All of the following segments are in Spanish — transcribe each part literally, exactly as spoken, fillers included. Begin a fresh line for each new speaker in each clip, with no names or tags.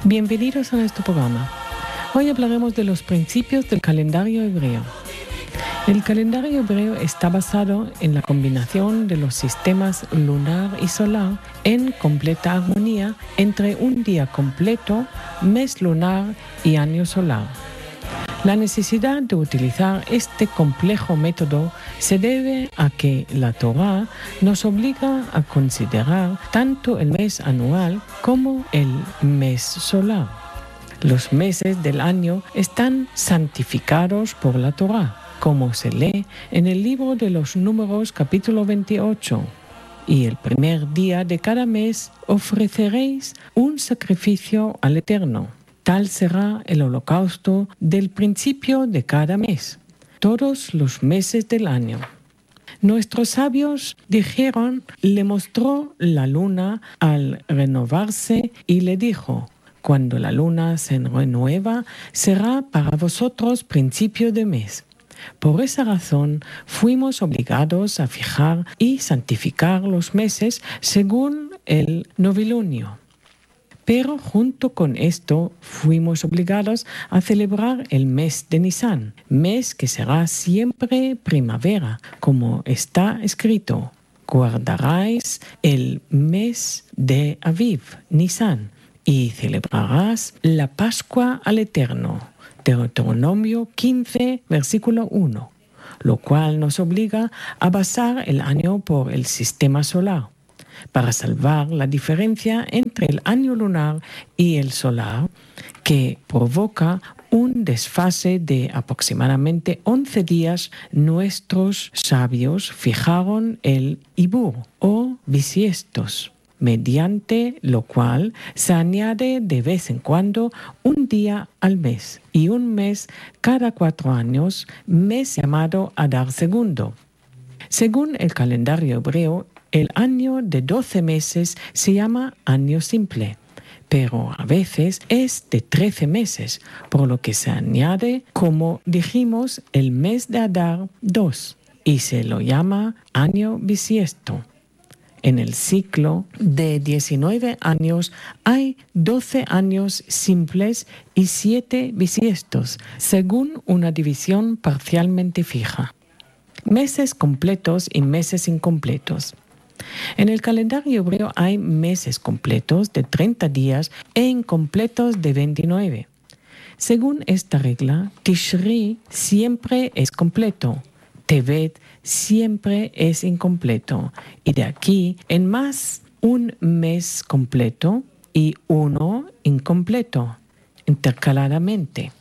Bienvenidos a nuestro programa. Hoy hablaremos de los principios del calendario hebreo. El calendario hebreo está basado en la combinación de los sistemas lunar y solar en completa armonía entre un día completo, mes lunar y año solar. La necesidad de utilizar este complejo método se debe a que la Torá nos obliga a considerar tanto el mes anual como el mes solar. Los meses del año están santificados por la Torá, como se lee en el libro de los Números capítulo veintiocho. Y el primer día de cada mes ofreceréis un sacrificio al Eterno. Tal será el holocausto del principio de cada mes, todos los meses del año. Nuestros sabios dijeron, le mostró la luna al renovarse y le dijo, cuando la luna se renueva, será para vosotros principio de mes. Por esa razón, fuimos obligados a fijar y santificar los meses según el novilunio. Pero junto con esto fuimos obligados a celebrar el mes de Nisan, mes que será siempre primavera, como está escrito. Guardaréis el mes de Aviv, Nisan, y celebrarás la Pascua al Eterno. Deuteronomio quince, versículo uno, lo cual nos obliga a basar el año por el sistema solar, para salvar la diferencia entre el año lunar y el solar, que provoca un desfase de aproximadamente once días. Nuestros sabios fijaron el ibur o bisiestos, mediante lo cual se añade de vez en cuando un día al mes y un mes cada cuatro años, mes llamado Adar segundo. Según el calendario hebreo, el año de doce meses se llama año simple, pero a veces es de trece meses, por lo que se añade, como dijimos, el mes de Adar dos y se lo llama año bisiesto. En el ciclo de diecinueve años hay doce años simples y siete bisiestos, según una división parcialmente fija. Meses completos y meses incompletos. En el calendario hebreo hay meses completos de treinta días e incompletos de veintinueve. Según esta regla, Tishri siempre es completo, Tevet siempre es incompleto, y de aquí en más un mes completo y uno incompleto, intercaladamente.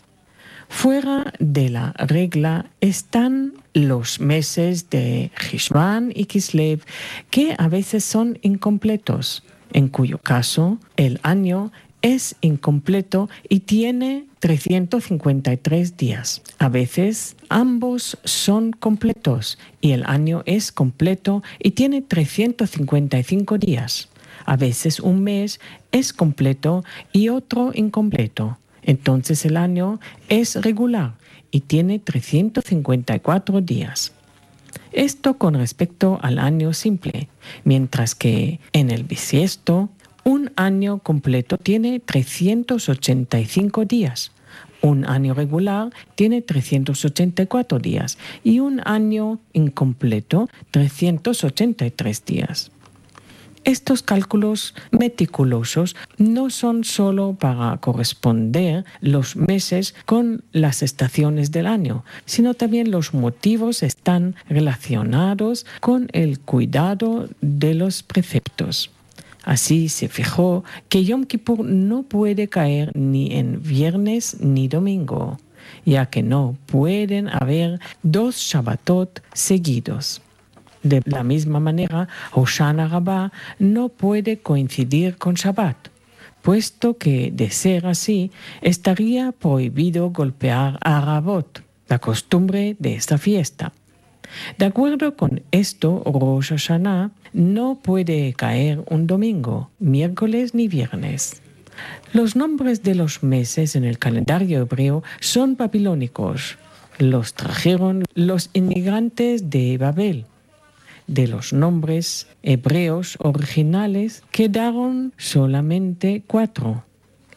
Fuera de la regla están los meses de Hishvan y Kislev, que a veces son incompletos, en cuyo caso el año es incompleto y tiene trescientos cincuenta y tres días. A veces ambos son completos y el año es completo y tiene trescientos cincuenta y cinco días. A veces un mes es completo y otro incompleto. Entonces el año es regular y tiene trescientos cincuenta y cuatro días. Esto con respecto al año simple, mientras que en el bisiesto un año completo tiene trescientos ochenta y cinco días, un año regular tiene trescientos ochenta y cuatro días y un año incompleto trescientos ochenta y tres días. Estos cálculos meticulosos no son solo para corresponder los meses con las estaciones del año, sino también los motivos están relacionados con el cuidado de los preceptos. Así se fijó que Yom Kippur no puede caer ni en viernes ni domingo, ya que no pueden haber dos Shabbatot seguidos. De la misma manera, Hoshana Rabbah no puede coincidir con Shabbat, puesto que, de ser así, estaría prohibido golpear a Rabot, la costumbre de esta fiesta. De acuerdo con esto, Rosh Hashanah no puede caer un domingo, miércoles ni viernes. Los nombres de los meses en el calendario hebreo son babilónicos. Los trajeron los inmigrantes de Babel. De los nombres hebreos originales quedaron solamente cuatro: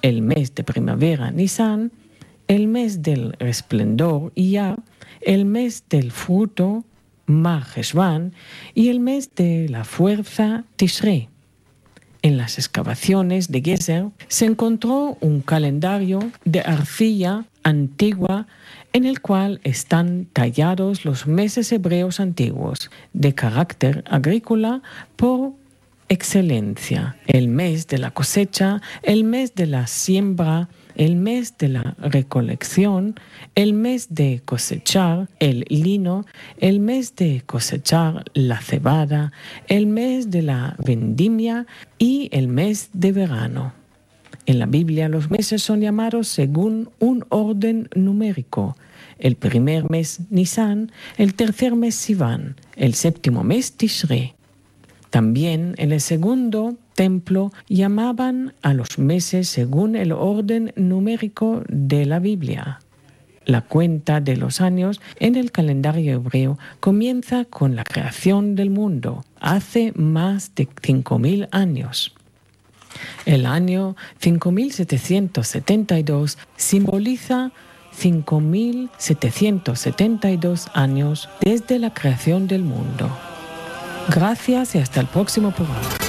el mes de primavera Nisan, el mes del resplendor Iyar, el mes del fruto Mar Heshvan y el mes de la fuerza Tishrei. En las excavaciones de Gezer se encontró un calendario de arcilla antigua en el cual están tallados los meses hebreos antiguos de carácter agrícola por excelencia: el mes de la cosecha, el mes de la siembra, el mes de la recolección, el mes de cosechar el lino, el mes de cosechar la cebada, el mes de la vendimia y el mes de verano. En la Biblia los meses son llamados según un orden numérico: el primer mes Nisan, el tercer mes Sivan, el séptimo mes Tishrei. También en el segundo templo llamaban a los meses según el orden numérico de la Biblia. La cuenta de los años en el calendario hebreo comienza con la creación del mundo, hace más de cinco mil años. El año cinco mil setecientos setenta y dos simboliza cinco mil setecientos setenta y dos años desde la creación del mundo. Gracias y hasta el próximo programa.